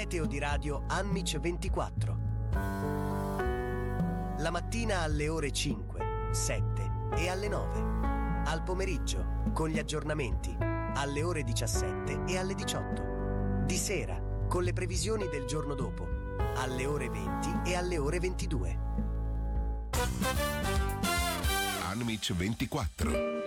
meteo di radio Anmic 24. La mattina alle ore 5, 7 e alle 9. Al pomeriggio, con gli aggiornamenti, alle ore 17 e alle 18. Di sera, con le previsioni del giorno dopo, alle ore 20 e alle ore 22. Anmic 24.